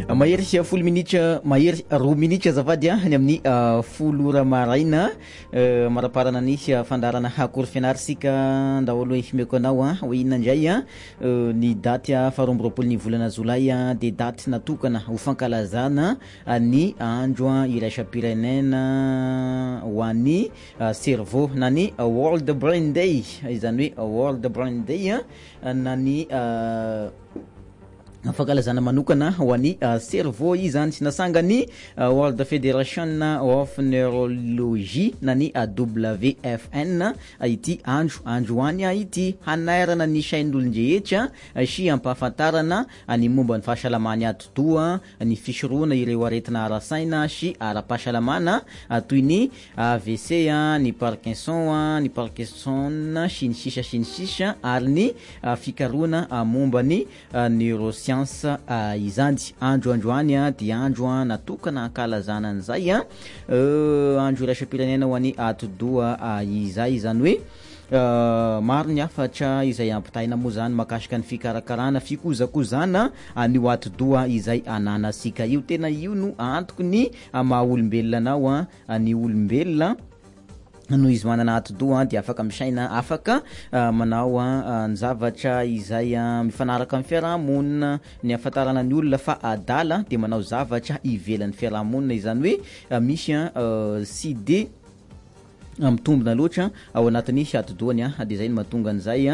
Mahery 10 minitra mahery 2 minitra azafady ny amin'ny folo ora maraina maraparana ny fandarana hakory fianarisika daholo himeko anao hoe inona indray ny daty faharoa amby roapolo ny volana jolay de daty natokana ho fankalazana ny andro iraisam-pirenena ho an'ny cerveau na ny World Brain Day izany hoe World Brain Day na ny fankalazana manokana ho an'ny cerveau izany sy nasangany World Federation of Neurology na ny WFN ity andro any ity hanairana ny sain'olon-drehetra sy ampahafantarana ny momba ny fahasalamany atodoa ny fisoroana ireo aretina ara-saina sy ara-pahasalamana toy ny AVC ny Parkinson sy ny sisa ary ny fikaroana momba ny neuroscience izany androany dia andro natokana hankalazana an'izay andro iraisam-pirenena ho an'ny atodoa izay izany hoe maro ny afatra izay ampitahina moa zany makasika ny fikarakarana fikozakozana an'io atodoa izay ananasika io tena io no antoko ny maha olombelona anao ny olombelona no izy manana atodoa dia afaka misaina afaka manao ny zavatra izay mifanaraka amin'ny fiarahamonina ny ahafantarana ny olona fa adala de manao zavatra ivelan'ny fiarahamonina izany hoe misy sy de mitombina loatra ao anatin'ny atodoany de zay no mahatonga an'izay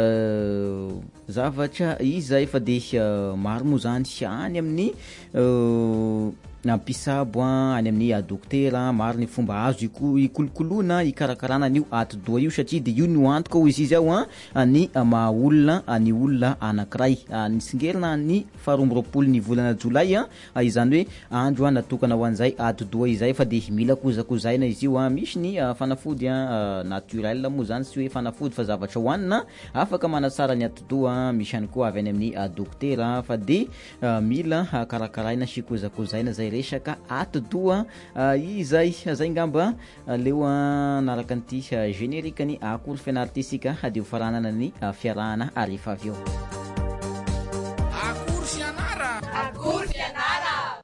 zavatra izay fa de maro moa zany any amin'ny nampisabo any amin'ny dokotera maro ny fomba azo ikolokoloana ikarakarana an'io atodoa io satria de io no antoka ho izy ao ny maha olona ny olona anankiray nisingerina ny faharoa amby roapolo ny volana jolay izany hoe andro natokana ho an'izay atodoa izay fa de mila kozakozaina izy io misy ny fanafody naturel moa zany sy hoe fanafody fa zavatra hohanina afaka manasara ny atodoa misy ihany koa avy any amin'ny dokotera fa de mila karakaraina sy kozakozaina zay resaka atodoa izay ngamba leo naraka an'ity generika ny akory fianaritsika de ho faranana ny fiarahana arefa avy eo.